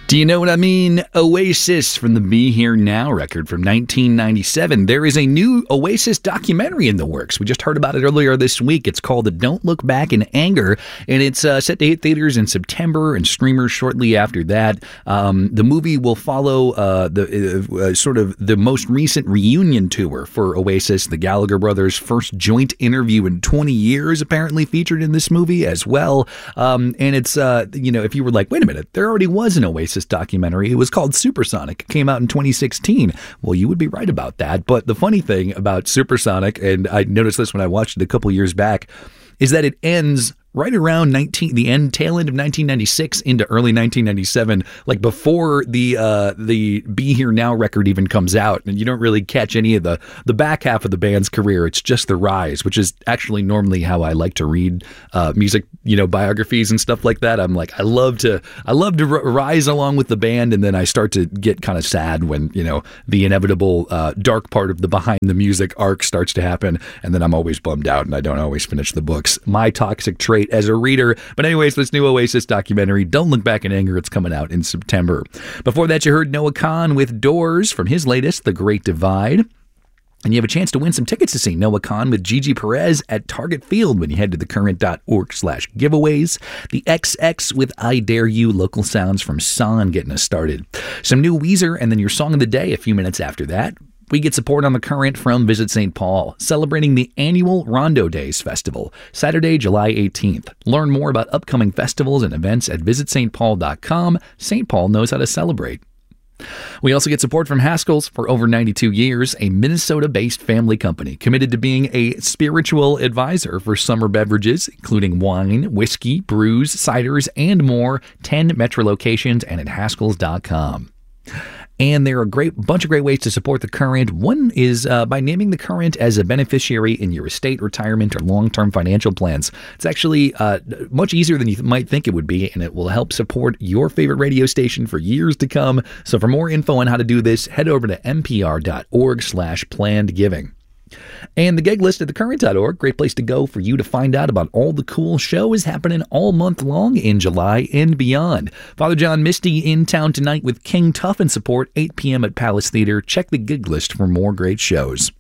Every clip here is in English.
Do you know what I mean? Oasis from the Be Here Now record from 1997. There is a new Oasis documentary in the works. We just heard about it earlier this week. It's called The Don't Look Back in Anger, and it's set to hit theaters in September and streamers shortly after that. The movie will follow the most recent reunion tour for Oasis. The Gallagher brothers' first joint interview in 20 years apparently featured in this movie as well. And it's, if you were like, wait a minute, there already was an Oasis documentary. It was called Supersonic. It came out in 2016. Well, you would be right about that. But the funny thing about Supersonic, and I noticed this when I watched it a couple years back, is that it ends right around tail end of 1996 into early 1997, like before the Be Here Now record even comes out, and you don't really catch any of the back half of the band's career. It's just the rise, which is actually normally how I like to read music, biographies and stuff like that. I'm like, I love to rise along with the band, and then I start to get kind of sad when the inevitable dark part of the behind the music arc starts to happen, and then I'm always bummed out and I don't always finish the books. My toxic trait as a reader. But anyways, this new Oasis documentary, Don't Look Back in Anger, it's coming out in September. Before that, you heard Noah Kahan with Doors from his latest, The Great Divide. And you have a chance to win some tickets to see Noah Kahan with Gigi Perez at Target Field when you head to thecurrent.org/giveaways. The XX with I Dare You, local sounds from Son getting us started. Some new Weezer, and then your song of the day a few minutes after that. We get support on the Current from Visit St. Paul, celebrating the annual Rondo Days Festival, Saturday, July 18th. Learn more about upcoming festivals and events at visitstpaul.com. St. Paul knows how to celebrate. We also get support from Haskell's for over 92 years, a Minnesota-based family company committed to being a spiritual advisor for summer beverages, including wine, whiskey, brews, ciders, and more. 10 metro locations and at Haskells.com. And there are a bunch of great ways to support the Current. One is by naming the Current as a beneficiary in your estate, retirement, or long-term financial plans. It's actually much easier than you might think it would be, and it will help support your favorite radio station for years to come. So for more info on how to do this, head over to npr.org/plannedgiving. And the gig list at thecurrent.org, great place to go for you to find out about all the cool shows happening all month long in July and beyond. Father John Misty in town tonight with King Tough and support, 8 p.m. at Palace Theater. Check the gig list for more great shows.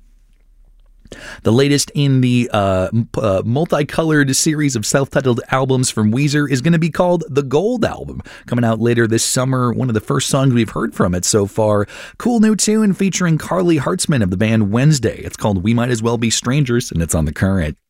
The latest in the multicolored series of self-titled albums from Weezer is going to be called The Gold Album, coming out later this summer. One of the first songs we've heard from it so far. Cool new tune featuring Carly Hartzman of the band Wednesday. It's called We Might As Well Be Strangers, and it's on The Current.